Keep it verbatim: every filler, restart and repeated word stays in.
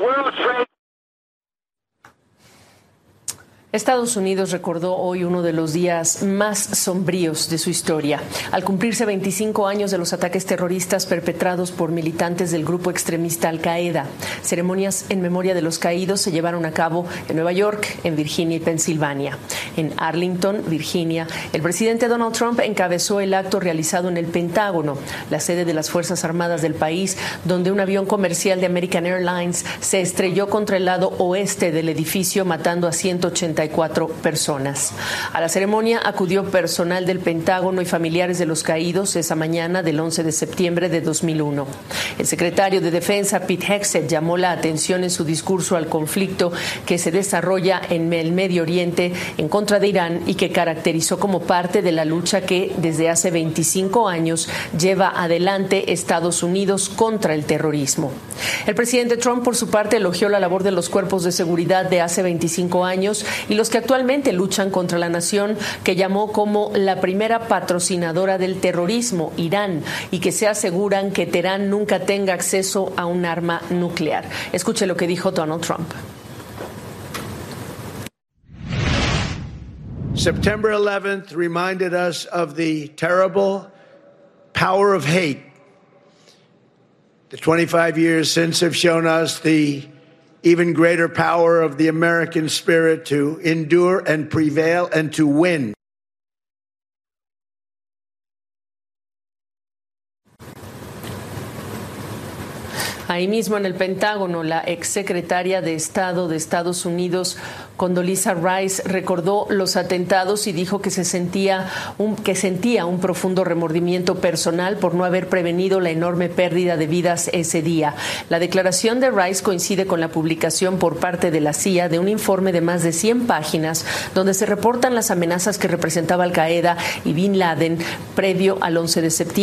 World Trade. Estados Unidos recordó hoy uno de los días más sombríos de su historia, al cumplirse veinticinco años de los ataques terroristas perpetrados por militantes del grupo extremista Al-Qaeda. Ceremonias en memoria de los caídos se llevaron a cabo en Nueva York, en Virginia y Pensilvania. En Arlington, Virginia, el presidente Donald Trump encabezó el acto realizado en el Pentágono, la sede de las Fuerzas Armadas del país, donde un avión comercial de American Airlines se estrelló contra el lado oeste del edificio, matando a ciento ochenta y cuatro personas. A la ceremonia acudió personal del Pentágono y familiares de los caídos esa mañana del once de septiembre de dos mil uno. El secretario de Defensa, Pete Hegseth, llamó la atención en su discurso al conflicto que se desarrolla en el Medio Oriente en contra de Irán y que caracterizó como parte de la lucha que desde hace veinticinco años lleva adelante Estados Unidos contra el terrorismo. El presidente Trump, por su parte, elogió la labor de los cuerpos de seguridad de hace veinticinco años y los que actualmente luchan contra la nación que llamó como la primera patrocinadora del terrorismo, Irán, y que se aseguran que Teherán nunca tenga acceso a un arma nuclear. Escuche lo que dijo Donald Trump. September eleventh reminded us of the terrible power of hate. The twenty-five years since have shown us the even greater power of the American spirit to endure and prevail and to win. Ahí mismo en el Pentágono, la exsecretaria de Estado de Estados Unidos, Condoleezza Rice, recordó los atentados y dijo que se sentía un, que sentía un profundo remordimiento personal por no haber prevenido la enorme pérdida de vidas ese día. La declaración de Rice coincide con la publicación por parte de la C I A de un informe de más de cien páginas donde se reportan las amenazas que representaba Al-Qaeda y Bin Laden previo al once de septiembre.